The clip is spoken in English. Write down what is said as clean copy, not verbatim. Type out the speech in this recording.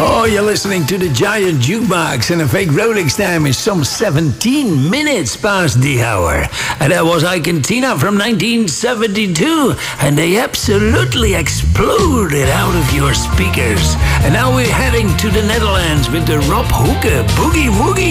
Oh, you're listening to the Giant Jukebox, and a fake Rolex time is some 17 minutes past the hour. And that was Ike and Tina from 1972, and they absolutely exploded out of your speakers. And now we're heading to the Netherlands with the Rob Hoeke Boogie Woogie.